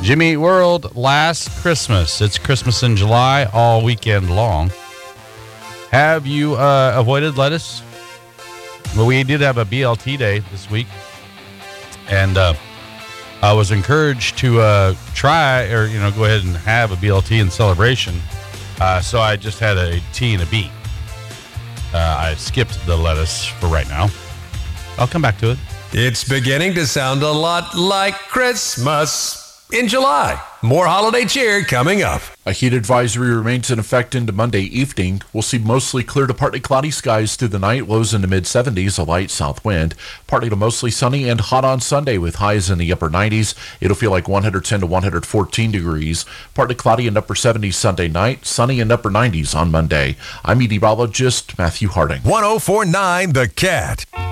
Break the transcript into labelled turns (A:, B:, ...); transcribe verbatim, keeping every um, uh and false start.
A: Jimmy Eat World, Last Christmas. It's Christmas in July all weekend long. Have you uh, avoided lettuce? Well, we did have a B L T day this week, and uh, I was encouraged to uh, try or, you know, go ahead and have a B L T in celebration. Uh, so I just had a T and a B. Uh, I skipped the lettuce for right now. I'll come back to it.
B: It's beginning to sound a lot like Christmas in July. More holiday cheer coming up.
C: A heat advisory remains in effect into Monday evening. We'll see mostly clear to partly cloudy skies through the night, lows in the mid seventies, a light south wind. Partly to mostly sunny and hot on Sunday with highs in the upper nineties. It'll feel like one hundred ten to one hundred fourteen degrees. Partly cloudy and upper seventies Sunday night, sunny and upper nineties on Monday. I'm meteorologist Matthew Harding.
B: one oh four point nine The Cat.